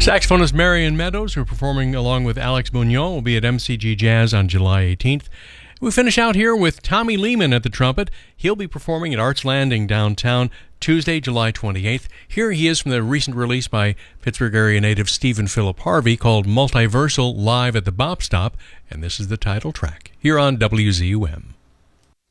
Saxophonist Marion Meadows, who are performing along with Alex Bugnon, will be at MCG Jazz on July 18th. We finish out here with Tommy Lehman at the trumpet. He'll be performing at Arts Landing downtown Tuesday, July 28th. Here he is from the recent release by Pittsburgh area native Stephen Philip Harvey called Multiversal Live at the Bop Stop, and this is the title track here on WZUM.